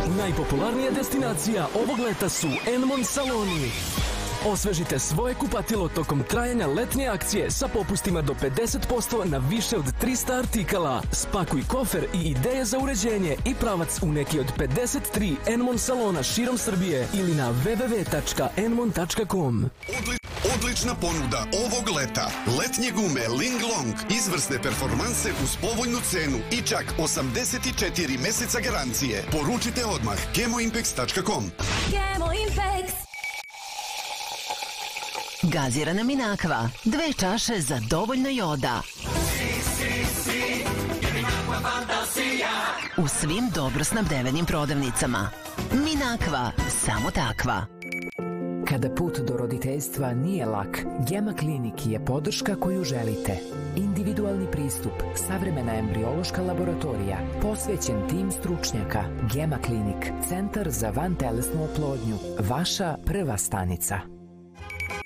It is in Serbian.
Najpopularnija destinacija ovog leta su Enmon saloni. Osvežite svoje kupatilo tokom trajanja letnje akcije sa popustima do 50% na više od 300 artikala. Spakuj kofer i ideje za uređenje i pravac u neki od 53 Enmon salona širom Srbije ili na www.enmon.com. Odlična ponuda ovog leta. Letnje gume Linglong, izvrsne performanse uz povoljnu cenu i čak 84 meseca garancije. Poručite odmah gemoimpex.com. Gemoimpex. Gazirana Minakva, 2 čaše za dovoljno joda. U svim dobro snabdevenim prodavnicama. Minakva, samo takva. Kada put do roditeljstva nije lak, Gema Klinik je podrška koju želite. Individualni pristup, savremena embriološka laboratorija, posvećen tim stručnjaka. Gema Klinik, centar za vantelesnu oplodnju, vaša prva stanica.